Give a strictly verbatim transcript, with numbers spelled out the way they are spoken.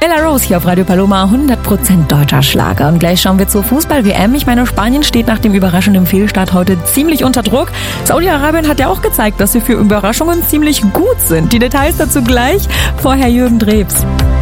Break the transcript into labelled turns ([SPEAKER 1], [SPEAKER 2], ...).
[SPEAKER 1] Ella Rose hier auf Radio Paloma, hundert Prozent deutscher Schlager. Und gleich schauen wir zur Fußball-W M. Ich meine, Spanien steht nach dem überraschenden Fehlstart heute ziemlich unter Druck. Saudi-Arabien hat ja auch gezeigt, dass sie für Überraschungen ziemlich gut sind. Die Details dazu gleich. Vorher Jürgen Drebs.